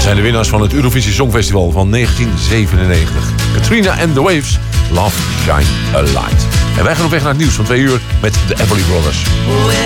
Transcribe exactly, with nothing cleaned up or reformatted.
zijn de winnaars van het Eurovisie Songfestival van negentien zevenennegentig. Katrina and the Waves, Love Shine a Light. En wij gaan op weg naar het nieuws van twee uur met de Everly Brothers.